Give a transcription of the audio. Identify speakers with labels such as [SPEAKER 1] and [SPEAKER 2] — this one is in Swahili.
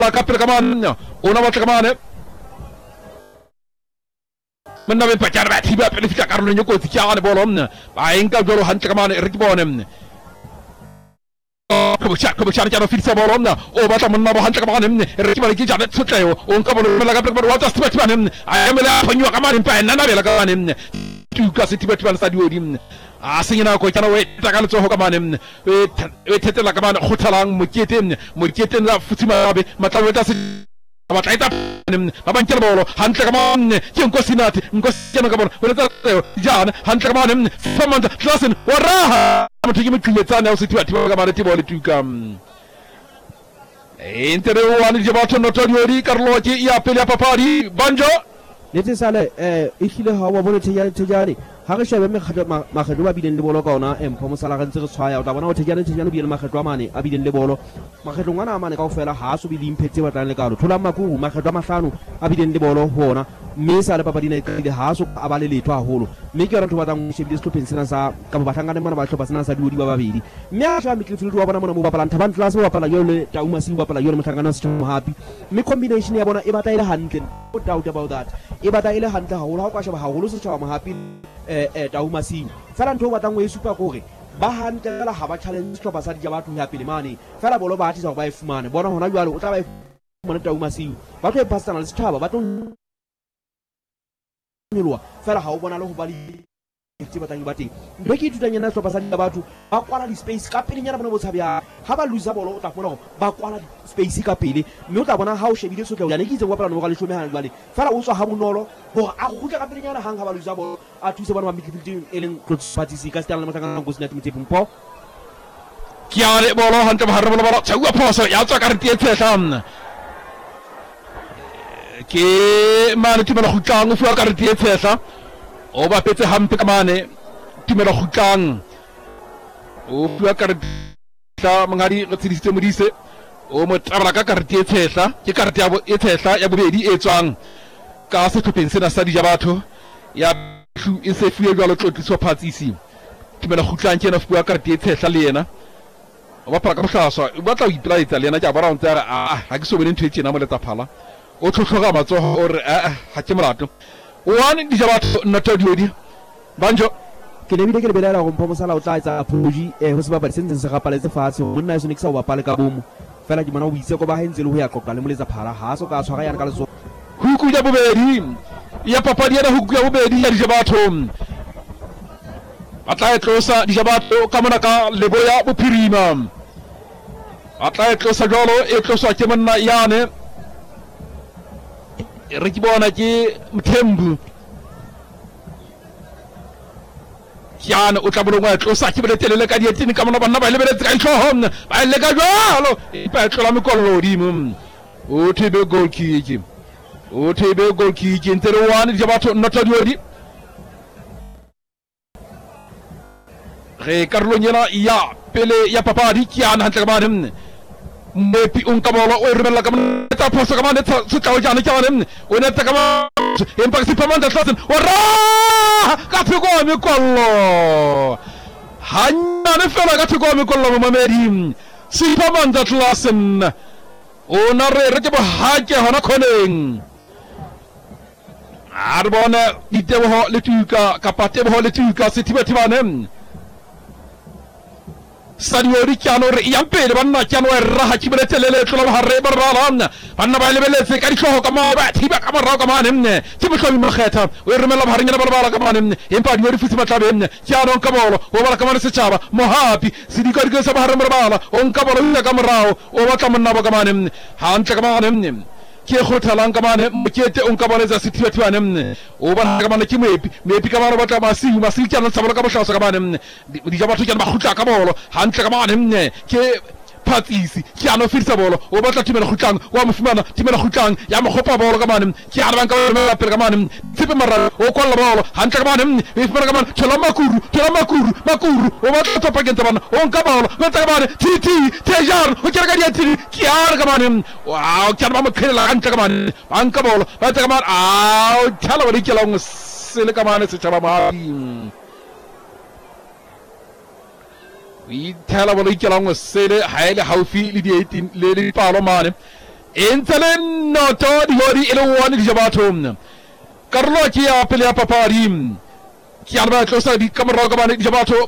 [SPEAKER 1] kapil kamane ona wat kamane menna ben pacar ba tiba pe fika karlo nyoko tiane bolom ba enka jolo han kamane rikbonem kebecar jano fitsa bolom o bata menna han kamane rikbal ki jana tsutayo on kabolo mela kapil bar watas tiba ayamela panyo kamane pa nana bela kamane tu kasi tiba stadio dim asingina ko kana we takal to kamane we tetela kamane khotalang muketen la futima be mataweta mataita mabancel bolo hanta kamane kinko sinati ngosina kabon wala jan hanta kamane famanta klasen waraha mutigi mukiyeta na usiti ati kamane tiboli tukam intere wani jabato notoriori karloji ya pele papari banjo
[SPEAKER 2] nete sale ihile hawa bone tejari haga shebe me khadwa ba biden le bolo kaona empo musala kan tsere tshwaya o tabana o tejana bi ma khadwa mane a biden le bolo ma khadwa ngana mane kaofela ha so bi limphetse batlang le kalo thola makuru ma khadwa mahlano a biden le bolo hona me sale papadi na ikile ha so a bale letho haholo me ke rantho batlang shebe distopen sena sa ka ba tlangane mana ba tlhopa sena sa diodi ba babedi me a sha midfield wa bona mona mo bapala nthaban class mo bapala yole tauma si bapala yole motlangana se mo happy me combination ya bona e bata ile hantle no doubt about that e bata ile hantle haholo ha o ka sheba haholo se tshwa mo happy tauma si fela ntho batlang o e supa gore ba hantela ha ba challenge tlo ba sa di batho ya pele mane fela bolo ba atisa ba e fumane bona hona jwalo o tla ba e fumane tauma si ba tlo e personal se tshaba ba tlo nyolwa fela ha o bona le ho ba le batang ba teng ntwe ke itutanyana tlo ba sa di batho ba kwala di space ka pele nyana bona bo tshabya ha ba loser bolo o tla bona ba kwala di space ka pele mme o tla bona ha o shebile so ke ya ne ke itse go bapala no ga le shome ha jwale fela o tswa ha bonolo go a go ka pele nyana hang ha ba loser bolo a thuse bona ba midfield eleng close parties ka stela matanga go sina timite pumpo
[SPEAKER 1] kiare bolo hante ba harbo bolo tsawa poso ya tswa ka re tietse sam ke mane timela go tlang o fua ka re tietse sa o ba petse hampe kamane timela go tlang o fua ka re tla mangadi re tsidiste modise o mo tabala ka re tietse sa ke ka re ya bo e tshehla ya bobedi e tswang ka se tlhopheng sena sa di jabatho ya e se fuwe jwalo tlotliso phatsisi timela go tlang ke na fua ka re tietse le yena o ba para ka bohlaswa o batla o iplaetsa le yena ja bara o ntse ha ke so bone ntwe tsena mo leta phala o tlhotlhoga matsogo o re ha ke molato o ane di jabatho notodiodi banjo
[SPEAKER 2] ke ne bile ke belela go mpho mosala o tla etsa apology ho se ba sentse se gapaletse fatshe monna se ne ke sa o bapale ka bomo fela ke mana o itse go ba hentse le ho ya qoqa le moletsa phala ha so ka tshwara yana ka leso
[SPEAKER 1] huku ya bobedi ya papadi ya huku ya bobedi ya di jabatho atla etlosa di jabatho ka mona ka leboya bophirima atla etlosa jolo etlosa ke monna yane re ki bona ke Mthembu yana o tla bolongwa tlosa ke boletelele ka dietini ka mona bana ba lebeletse ka itlhohong ba le ka jalo ipa tlola mekollo dimo o thebe goal kick ntero one di batho notla diodi re karlo nyela ya pele ya papadi kiana hantle ka bana mepi un kabolo o rebella kam ta poso kam ne su taw jana jana o ne ta kam en pak si pamanda tlasen ora ka figo mi kollo hanna ne fela ka figo mi kollo mo meri si pamanda tlasen o na re ke ba haje hona khoneng arbona ditewo ho letuka kapate ho letuka sitiba nem Sadio Ricciano yampele banna chiano raha cibeletele tolo harre barbalan banna baile bele se kari ko kama ba tiba kama ra kama nemne tiba ko mi khata o remela harnya barbala kama nemne impa di rifusi matabe nemne chiano kabolo o wala kama se chaba mohabi sidi kari ko sa harre barbala on kabolo ina kama rao o wata manna ba kama nemne han ta kama nemne ke khotalan kama ne mukete on kama za siti tiwa nemne o ba kama ne mepi kama ba ta masi chiano sabala kama shasa kama nemne di jabatu chiano ba khutla kabolo han ta kama nemne ke patisi chiano firsa bolo o ba ta timela khutlang wa mfumana timela khutlang ya mo khopa bolo kama nemne chiano ban kama per kama nemne tipe mara o kolla bolo han ta kama nemne ifmana kama chola makuru o ba ta topa genta ban on kabolo ba ta kama titi tejar o kera gadi titi chiano kama nemne wow chiano ba khela han ta kama ban kabolo ba ta kama chala wari chala sele kama ne se chaba ma wi thala wali kelong sele haile haufi li di le palo mane Intelen noto di hori ilawani di jabatum. Carlo kia pele paparim. Kian ba klosa di kamera kamane di jabato